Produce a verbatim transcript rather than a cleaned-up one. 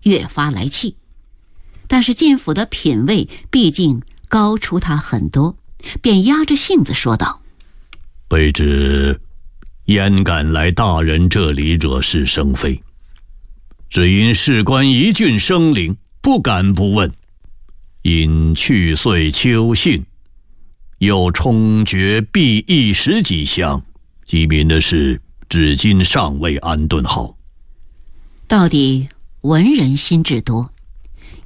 越发来气。但是晋府的品位毕竟高出他很多，便压着性子说道： 卑职焉敢来大人这里惹是生非，只因事关一郡生灵，不敢不问。因去岁秋信，又冲决必一十几乡，饥民的事至今尚未安顿好。 到底文人心智多，